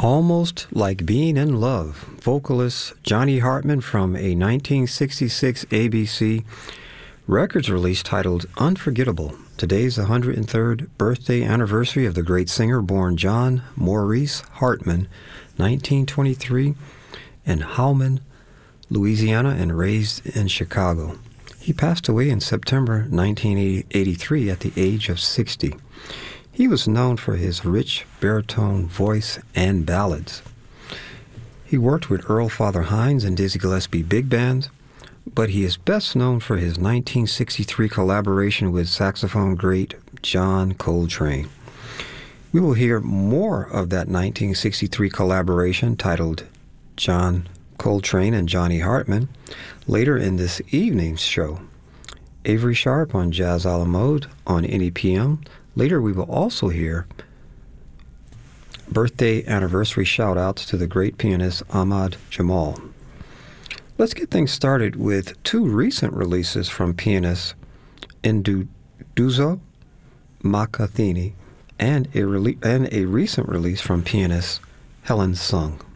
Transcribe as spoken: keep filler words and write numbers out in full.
Almost Like Being in Love, vocalist Johnny Hartman from a nineteen sixty-six A B C Records release titled Unforgettable. Today's the one hundred third birthday anniversary of the great singer born John Maurice Hartman, nineteen twenty-three, in Howman, Louisiana, and raised in Chicago. He passed away in September nineteen eighty-three at the age of sixty. He was known for his rich baritone voice and ballads. He worked with Earl Father Hines and Dizzy Gillespie big bands, but he is best known for his nineteen sixty-three collaboration with saxophone great John Coltrane. We will hear more of that nineteen sixty-three collaboration titled John Coltrane and Johnny Hartman later in this evening's show. Avery Sharp on Jazz a la Mode on N E P M. Later we will also hear birthday anniversary shout-outs to the great pianist Ahmad Jamal. Let's get things started with two recent releases from pianist Nduduzo Makathini and a, rele- and a recent release from pianist Helen Sung.